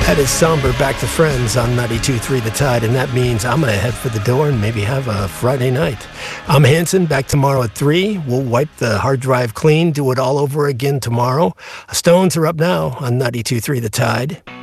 That is Somber Back to Friends on 92.3 The Tide, and that means I'm going to head for the door and maybe have a Friday night. I'm Hanson, back tomorrow at 3. We'll wipe the hard drive clean, do it all over again tomorrow. Stones are up now on 92.3 The Tide.